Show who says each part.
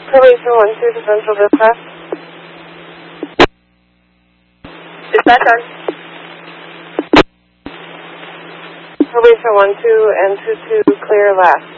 Speaker 1: Probation 1-2 to Central Dispatch.
Speaker 2: Dispatch on.
Speaker 1: Probation 1-2 and 2-2 clear last.